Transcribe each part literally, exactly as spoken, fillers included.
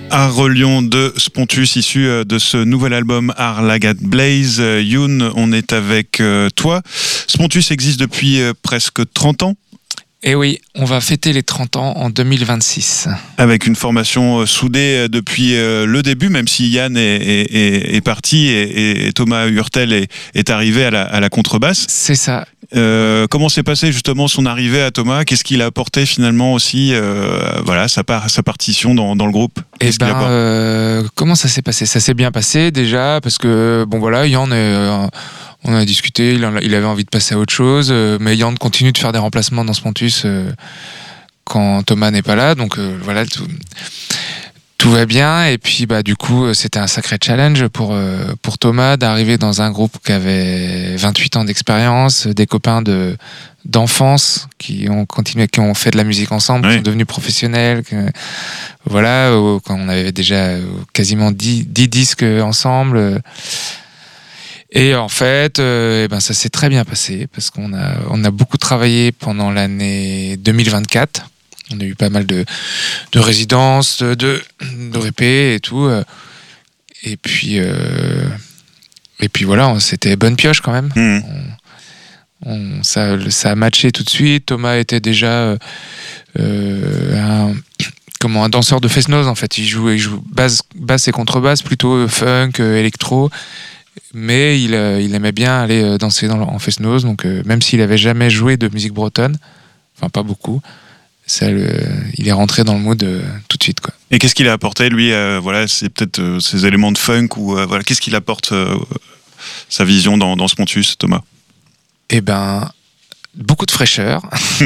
Arrelion de Spontus, issu de ce nouvel album Arlagat Blaze. Youn, on est avec toi. Spontus existe depuis presque trente ans. Et oui, on va fêter les trente ans en deux mille vingt-six. Avec une formation soudée depuis le début, même si Yann est, est, est parti et, et Thomas Hurtel est, est arrivé à la, à la contrebasse. C'est ça. Euh, comment s'est passé justement son arrivée à Thomas? Qu'est-ce qu'il a apporté finalement aussi, euh, voilà, sa, part, sa partition dans, dans le groupe? Eh ben, euh, comment ça s'est passé? Ça s'est bien passé déjà parce que bon voilà, Yann, euh, on a discuté, il, en, il avait envie de passer à autre chose, euh, mais Yann continue de faire des remplacements dans Spontus euh, quand Thomas n'est pas là, donc euh, voilà tout. Tout va bien, et puis bah du coup c'était un sacré challenge pour euh, pour Thomas d'arriver dans un groupe qui avait vingt-huit ans d'expérience, des copains de d'enfance qui ont continué, qui ont fait de la musique ensemble, oui. Qui sont devenus professionnels, que, voilà, euh, quand on avait déjà euh, quasiment dix disques ensemble. Et en fait, euh, et ben ça s'est très bien passé parce qu'on a on a beaucoup travaillé pendant l'année deux mille vingt-quatre. On a eu pas mal de, de résidences, de, de, de répés et tout. Et puis, euh, et puis voilà, c'était bonne pioche quand même. Mmh. On, on, ça, ça a matché tout de suite. Thomas était déjà euh, un, comment, un danseur de fest-noz en fait. Il joue, il joue basse, basse et contrebasse, plutôt funk, électro. Mais il, il aimait bien aller danser dans, en fest-noz. Donc même s'il n'avait jamais joué de musique bretonne, enfin pas beaucoup, ça, le, il est rentré dans le mood euh, tout de suite, quoi. Et qu'est-ce qu'il a apporté, lui euh, voilà, c'est peut-être euh, ces éléments de funk ou euh, voilà, qu'est-ce qu'il apporte euh, sa vision dans, dans Spontus, Thomas? Eh ben, beaucoup de fraîcheur.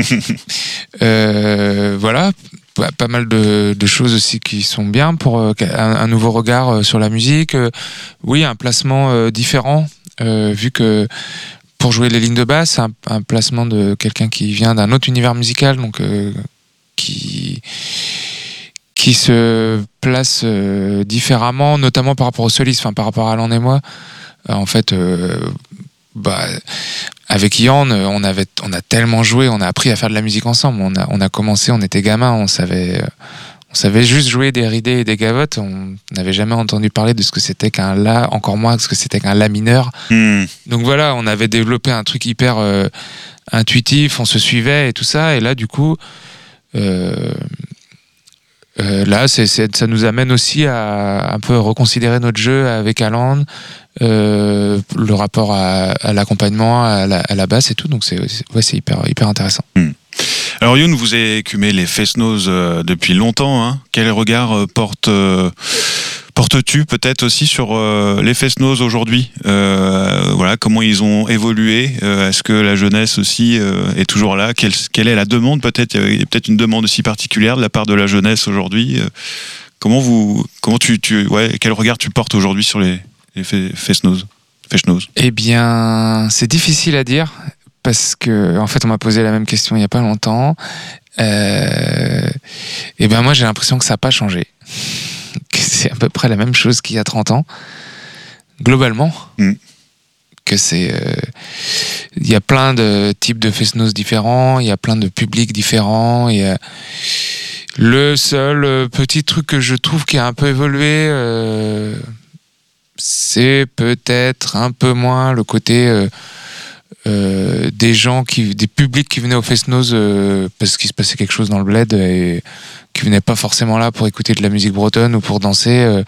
euh, voilà, pas, pas mal de, de choses aussi qui sont bien pour euh, un, un nouveau regard euh, sur la musique. Euh, oui, un placement euh, différent, euh, vu que pour jouer les lignes de basse, un, un placement de quelqu'un qui vient d'un autre univers musical, donc euh, qui qui se place euh, différemment, notamment par rapport aux solistes, enfin par rapport à Alan et moi. Euh, en fait, euh, bah, avec Yann, on avait, on a tellement joué, on a appris à faire de la musique ensemble. On a, on a commencé, on était gamins, on savait. Euh, On savait juste jouer des ridés et des gavottes. On n'avait jamais entendu parler de ce que c'était qu'un la, encore moins de ce que c'était qu'un la mineur. Mm. Donc voilà, on avait développé un truc hyper euh, intuitif, on se suivait et tout ça. Et là, du coup, euh, euh, là, c'est, c'est, ça nous amène aussi à un peu reconsidérer notre jeu avec Alan, euh, le rapport à, à l'accompagnement, à la, à la basse et tout. Donc c'est, c'est, ouais, c'est hyper, hyper intéressant. Mm. Alors Youn, vous avez écumé les fest-noz euh, depuis longtemps. Hein. Quel regard euh, porte, euh, portes-tu peut-être aussi sur euh, les fest-noz aujourd'hui? euh, Voilà, comment ils ont évolué? euh, Est-ce que la jeunesse aussi euh, est toujours là? quelle, quelle est la demande peut-être? Il y a peut-être une demande aussi particulière de la part de la jeunesse aujourd'hui. euh, Comment vous, comment tu, tu, ouais, quel regard tu portes aujourd'hui sur les, les fest-noz? Fest-noz. Eh bien, c'est difficile à dire. Parce que, en fait, on m'a posé la même question il n'y a pas longtemps. Euh, et ben moi, j'ai l'impression que ça n'a pas changé. Que c'est à peu près la même chose qu'il y a trente ans, globalement. Mm. Que c'est, il euh, y a plein de types de fest-noz différents, il y a plein de publics différents. Y a... Le seul petit truc que je trouve qui a un peu évolué, euh, c'est peut-être un peu moins le côté... Euh, Euh, des gens qui, des publics qui venaient au fest-noz euh, parce qu'il se passait quelque chose dans le bled et qui venaient pas forcément là pour écouter de la musique bretonne ou pour danser. Euh,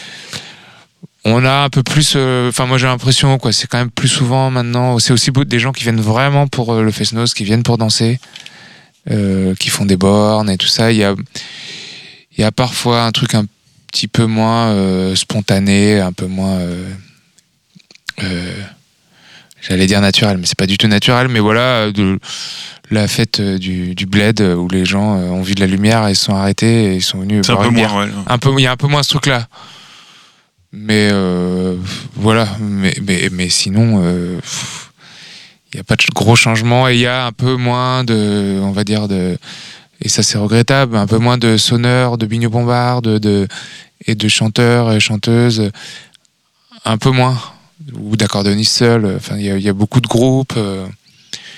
on a un peu plus, enfin euh, moi j'ai l'impression quoi, c'est quand même plus souvent maintenant. C'est aussi des gens qui viennent vraiment pour euh, le fest-noz, qui viennent pour danser, euh, qui font des bornes et tout ça. Il y a, il y a parfois un truc un petit peu moins euh, spontané, un peu moins. Euh, euh, J'allais dire naturel, mais c'est pas du tout naturel. Mais voilà, de la fête du, du bled où les gens ont vu de la lumière et ils se sont arrêtés et ils sont venus c'est boire un peu une bière. Moins, ouais. Un peu, il y a un peu moins ce truc-là. Mais euh, voilà, mais mais mais sinon, il euh, y a pas de gros changements et il y a un peu moins de, on va dire de, et ça c'est regrettable, un peu moins de sonneurs, de Bigno Bombard, de, de et de chanteurs et chanteuses, un peu moins. Ou d'accordéonistes seuls, enfin il y, y a beaucoup de groupes, euh,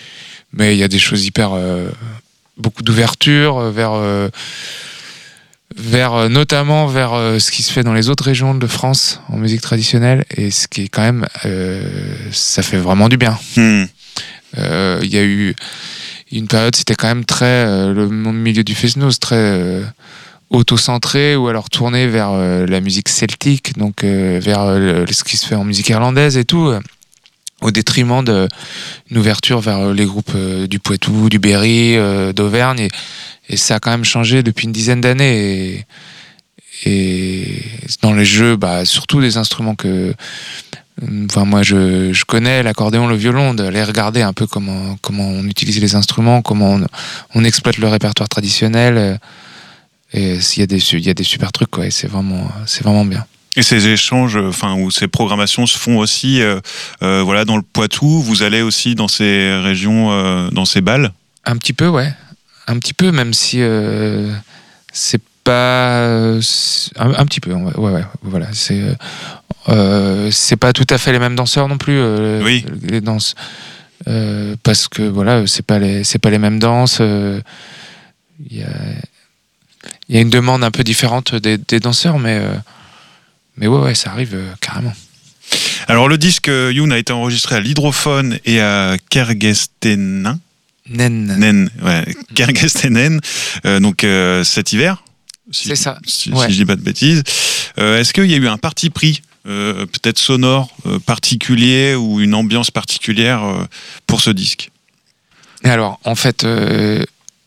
mais il y a des choses hyper, euh, beaucoup d'ouverture vers euh, vers euh, notamment vers euh, ce qui se fait dans les autres régions de France en musique traditionnelle, et ce qui est quand même, euh, ça fait vraiment du bien. Hmm. Euh, Il y a eu une période, c'était quand même très euh, le milieu du Fest-Noz, très euh, auto-centré, ou alors tourné vers euh, la musique celtique, donc euh, vers euh, ce qui se fait en musique irlandaise et tout, euh, au détriment d'une ouverture vers les groupes euh, du Poitou, du Berry, euh, d'Auvergne, et, et ça a quand même changé depuis une dizaine d'années, et, et dans les jeux, bah, surtout des instruments que enfin moi je, je connais, l'accordéon, le violon, d'aller regarder un peu comment, comment on utilise les instruments, comment on, on exploite le répertoire traditionnel, et il y a des, il y a des super trucs, quoi, et c'est vraiment, c'est vraiment bien. Et ces échanges, enfin, ou ces programmations se font aussi, euh, euh, voilà, dans le Poitou. Vous allez aussi dans ces régions, euh, dans ces balles. Un petit peu, ouais, un petit peu, même si euh, c'est pas un, un petit peu, ouais, ouais, voilà, c'est euh, c'est pas tout à fait les mêmes danseurs non plus, euh, oui. les danses, euh, parce que voilà, c'est pas les, c'est pas les mêmes danses. Il euh, y a, il y a une demande un peu différente des, des danseurs, mais euh, mais ouais, ouais, ça arrive euh, carrément. Alors le disque euh, Youn a été enregistré à l'Hydrophone et à Kergesteinen. Nen. Nen, ouais, Kergesteinen, euh, donc euh, cet hiver. Si c'est je, ça. Si, ouais. si je dis pas de bêtises. Euh, est-ce qu'il y a eu un parti pris, euh, peut-être sonore, euh, particulier, ou une ambiance particulière euh, pour ce disque? Alors, en fait, il euh,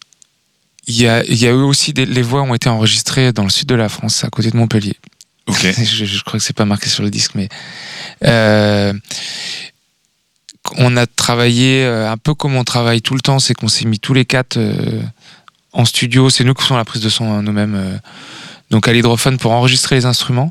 y, a, y a eu aussi des, les voix ont été enregistrées dans le sud de la France, à côté de Montpellier. Okay. je, je crois que c'est pas marqué sur le disque, mais euh, on a travaillé un peu comme on travaille tout le temps, c'est qu'on s'est mis tous les quatre euh, en studio. C'est nous qui faisons la prise de son hein, nous-mêmes. Euh, donc à l'hydrophone pour enregistrer les instruments.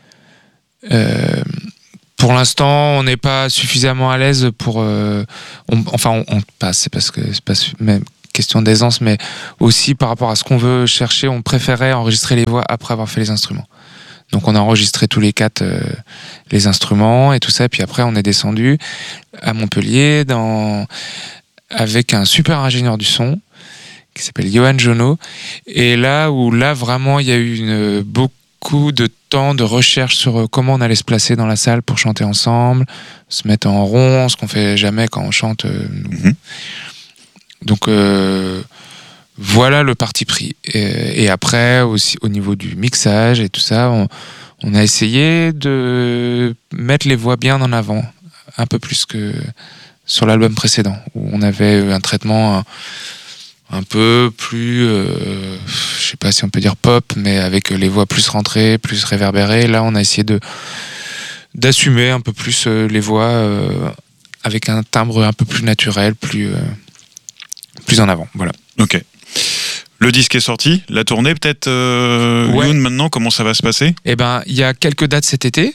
Euh, pour l'instant, on n'est pas suffisamment à l'aise pour. Euh, on, enfin, on, on passe. C'est parce que c'est pas même question d'aisance, mais aussi par rapport à ce qu'on veut chercher, on préférait enregistrer les voix après avoir fait les instruments. Donc on a enregistré tous les quatre euh, les instruments et tout ça, et puis après on est descendu à Montpellier dans... avec un super ingénieur du son qui s'appelle Johan Jonot, et là où là vraiment il y a eu une, beaucoup de temps de recherche sur comment on allait se placer dans la salle pour chanter ensemble, se mettre en rond, ce qu'on fait jamais quand on chante. Euh, mm-hmm. Donc euh, voilà le parti pris. Et, et après, aussi au niveau du mixage et tout ça, on, on a essayé de mettre les voix bien en avant, un peu plus que sur l'album précédent, où on avait un traitement un, un peu plus, euh, je sais pas si on peut dire pop, mais avec les voix plus rentrées, plus réverbérées. Là, on a essayé de d'assumer un peu plus les voix euh, avec un timbre un peu plus naturel, plus, euh, plus en avant. Voilà. Ok. Le disque est sorti, la tournée peut-être, euh, ouais. Youn, maintenant, comment ça va se passer? Eh ben, il y a quelques dates cet été,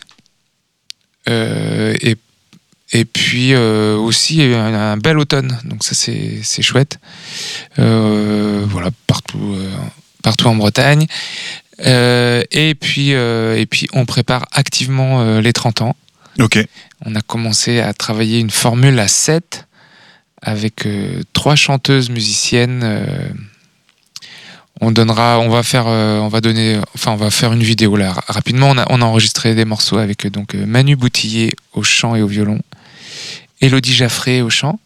euh, et, et puis euh, aussi un, un bel automne, donc ça c'est, c'est chouette. Euh, voilà, partout, euh, partout en Bretagne. Euh, et, puis, euh, et puis on prépare activement euh, les trente ans. Ok. On a commencé à travailler une formule à sept avec euh, trois chanteuses musiciennes. Euh, On donnera, on va faire, euh, on va donner, enfin, on va faire une vidéo là rapidement. On a, on a enregistré des morceaux avec donc Manu Boutillier au chant et au violon, Élodie Jaffré au chant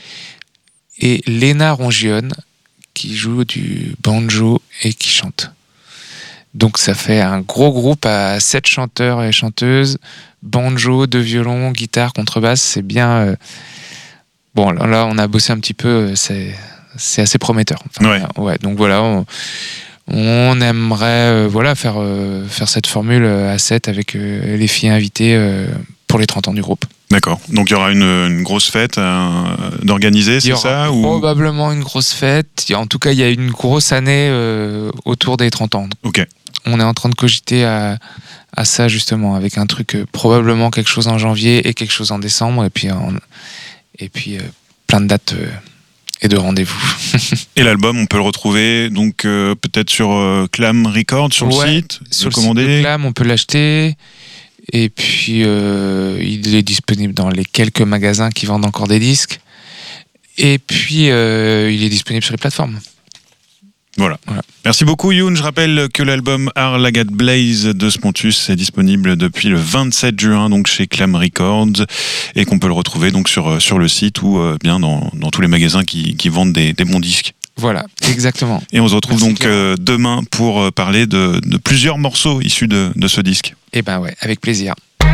et Léna Rongione qui joue du banjo et qui chante. Donc ça fait un gros groupe à sept chanteurs et chanteuses, banjo, deux violons, guitare, contrebasse. C'est bien. Euh... Bon là, on a bossé un petit peu. C'est c'est assez prometteur. Enfin, ouais. ouais. Donc voilà, on, on aimerait euh, voilà, faire, euh, faire cette formule à sept avec euh, les filles invitées euh, pour les trente ans du groupe. D'accord. Donc il y aura une, une grosse fête euh, d'organiser, c'est ça ou... Probablement une grosse fête. En tout cas, il y a une grosse année euh, autour des trente ans. Ok. On est en train de cogiter à, à ça justement, avec un truc, euh, probablement quelque chose en janvier et quelque chose en décembre, et puis, en, et puis euh, plein de dates... Euh, et de rendez-vous. Et l'album, on peut le retrouver donc euh, peut-être sur euh, Clam Records, sur ouais, le site, sur le commander. site de Clam, on peut l'acheter. Et puis euh, il est disponible dans les quelques magasins qui vendent encore des disques. Et puis euh, il est disponible sur les plateformes. Voilà. Voilà. Merci beaucoup Youn. Je rappelle que l'album Our Lagat Blaze de Spontus est disponible depuis le vingt-sept juin donc chez Clam Records et qu'on peut le retrouver donc sur, sur le site ou euh, bien dans, dans tous les magasins qui, qui vendent des, des bons disques. Voilà, exactement. Et on se retrouve Merci donc euh, demain pour euh, parler de, de plusieurs morceaux issus de, de ce disque. Eh ben ouais, avec plaisir.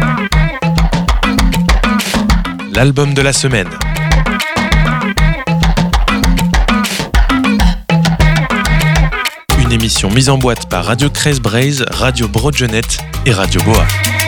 L'album de la semaine. Une émission mise en boîte par Radio Crest Braze, Radio Broadgenet et Radio Boa.